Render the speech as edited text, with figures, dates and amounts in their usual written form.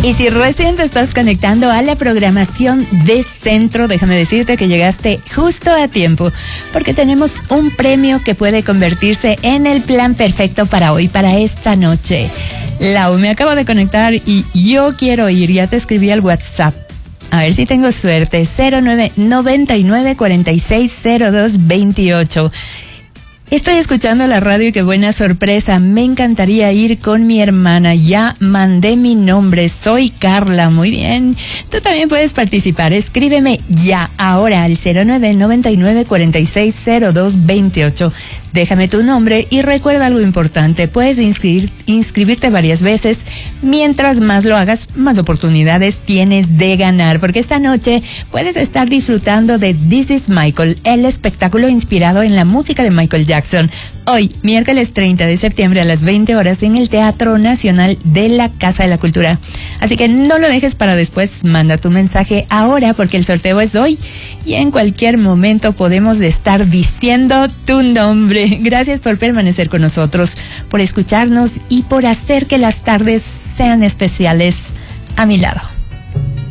Y si recién te estás conectando a la programación de Centro, déjame decirte que llegaste justo a tiempo, porque tenemos un premio que puede convertirse en el plan perfecto para hoy, para esta noche. Lau, me acabo de conectar y yo quiero ir, ya te escribí al WhatsApp. A ver si tengo suerte, 0999-460228. Estoy escuchando la radio y qué buena sorpresa. Me encantaría ir con mi hermana. Ya mandé mi nombre. Soy Carla. Muy bien. Tú también puedes participar. Escríbeme ya, ahora al 0999-460228. Déjame tu nombre y recuerda algo importante. Puedes inscribirte varias veces. Mientras más lo hagas, más oportunidades tienes de ganar. Porque esta noche puedes estar disfrutando de This is Michael, el espectáculo inspirado en la música de Michael Jackson. Hoy, miércoles 30 de septiembre a las 20 horas en el Teatro Nacional de la Casa de la Cultura. Así que no lo dejes para después. Manda tu mensaje ahora porque el sorteo es hoy. Y en cualquier momento podemos estar diciendo tu nombre. Gracias por permanecer con nosotros, por escucharnos y por hacer que las tardes sean especiales a mi lado.